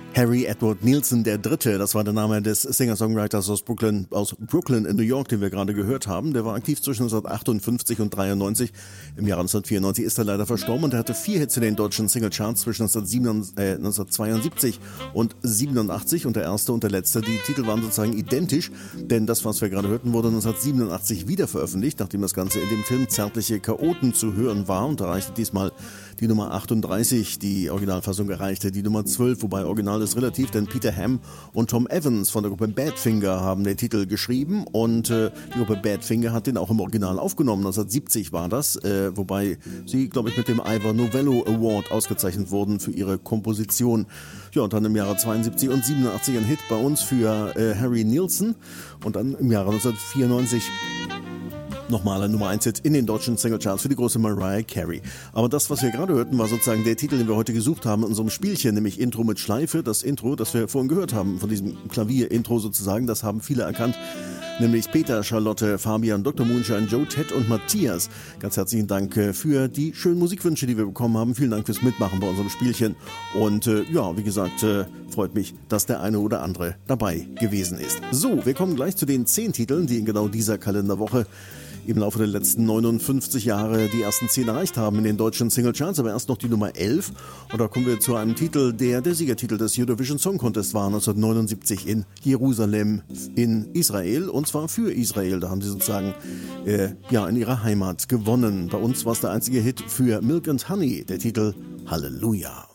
Harry Edward Nilsson III., das war der Name des Singer-Songwriters aus Brooklyn in New York, den wir gerade gehört haben. Der war aktiv zwischen 1958 und 93. Im Jahr 1994 ist er leider verstorben und er hatte 4 Hits in den deutschen Singlecharts zwischen 1972 und 87 und der erste und der letzte. Die Titel waren sozusagen identisch, denn das, was wir gerade hörten, wurde 1987 wieder veröffentlicht, nachdem das Ganze in dem Film Zärtliche Chaoten zu hören war und erreichte diesmal die Nummer 38, die Originalfassung erreichte die Nummer 12, wobei Original ist relativ, denn Peter Ham und Tom Evans von der Gruppe Badfinger haben den Titel geschrieben und die Gruppe Badfinger hat den auch im Original aufgenommen, 1970 war das, wobei sie, glaube ich, mit dem Ivor Novello Award ausgezeichnet wurden für ihre Komposition. Ja, und dann im Jahre 72 und 87 ein Hit bei uns für Harry Nilsson und dann im Jahre 1994 nochmal ein Nummer 1 Hit in den deutschen Singlecharts für die große Mariah Carey. Aber das, was wir gerade hörten, war sozusagen der Titel, den wir heute gesucht haben in unserem Spielchen, nämlich Intro mit Schleife. Das Intro, das wir vorhin gehört haben, von diesem Klavier-Intro sozusagen, das haben viele erkannt. Nämlich Peter, Charlotte, Fabian, Dr. Moonshine, Joe, Ted und Matthias. Ganz herzlichen Dank für die schönen Musikwünsche, die wir bekommen haben. Vielen Dank fürs Mitmachen bei unserem Spielchen. Und ja, wie gesagt, freut mich, dass der eine oder andere dabei gewesen ist. So, wir kommen gleich zu den 10 Titeln, die in genau dieser Kalenderwoche im Laufe der letzten 59 Jahre die ersten 10 erreicht haben in den deutschen Singlecharts, aber erst noch die Nummer 11. Und da kommen wir zu einem Titel, der Siegertitel des Eurovision Song Contest war, 1979 in Jerusalem in Israel, und zwar für Israel. Da haben sie sozusagen in ihrer Heimat gewonnen. Bei uns war es der einzige Hit für Milk and Honey, der Titel Halleluja.